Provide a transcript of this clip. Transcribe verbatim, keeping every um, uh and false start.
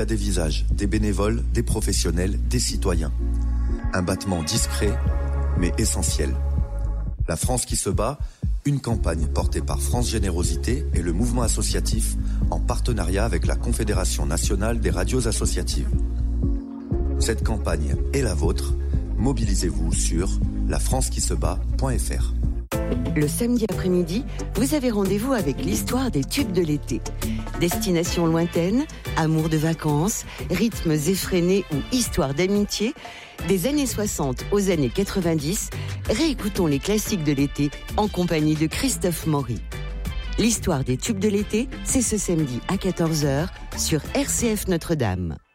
Il y a des visages, des bénévoles, des professionnels, des citoyens. Un battement discret, mais essentiel. La France qui se bat, une campagne portée par France Générosité et le mouvement associatif en partenariat avec la Confédération nationale des radios associatives. Cette campagne est la vôtre. Mobilisez-vous sur la france qui se bat point f r. Le samedi après-midi, vous avez rendez-vous avec l'histoire des tubes de l'été. Destinations lointaines, amour de vacances, rythmes effrénés ou histoires d'amitié, des années soixante aux années quatre-vingt-dix, réécoutons les classiques de l'été en compagnie de Christophe Maury. L'histoire des tubes de l'été, c'est ce samedi à quatorze heures sur R C F Notre-Dame.